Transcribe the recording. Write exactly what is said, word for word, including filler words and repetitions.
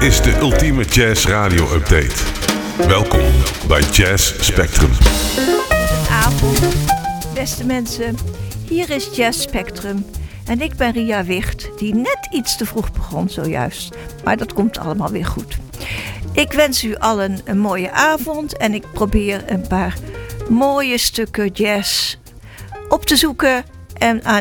is de ultieme jazz radio update. Welkom bij Jazz Spectrum. Goedenavond, beste mensen. Hier is Jazz Spectrum. En ik ben Ria Wicht, die net iets te vroeg begon zojuist. Maar dat komt allemaal weer goed. Ik wens u allen een mooie avond en ik probeer een paar mooie stukken jazz op te zoeken en aan